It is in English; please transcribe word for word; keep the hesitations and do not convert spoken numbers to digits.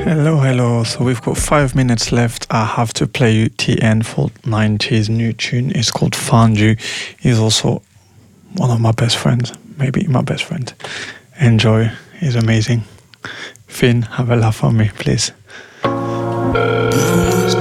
Hello, hello. So we've got five minutes left. I have to play you T N for nineties new tune. It's called Find You. He's also one of my best friends, maybe my best friend. Enjoy. He's amazing. Finn, have a laugh on me, please.